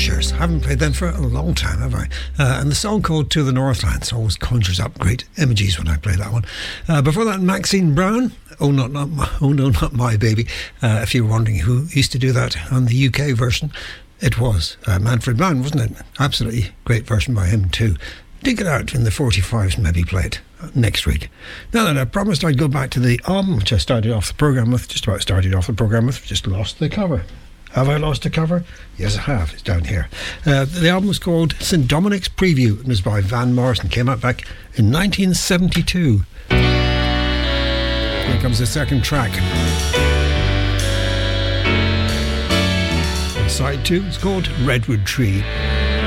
Glaciers. Haven't played them for a long time, have I? And the song called To the Northlands always conjures up great images when I play that one. Before that, Maxine Brown. Oh no, not my baby. If you were wondering who used to do that on the UK version, it was Manfred Mann, wasn't it? Absolutely great version by him too. Dig it out in the 45s and maybe play it next week. Now then, I promised I'd go back to the album which I started off the programme with, just lost the cover. Have I lost the cover? Yes, I have. It's down here. The album was called St. Dominic's Preview. It was by Van Morrison. Came out back in 1972. Here comes the second track. On side 2, it's called Redwood Tree.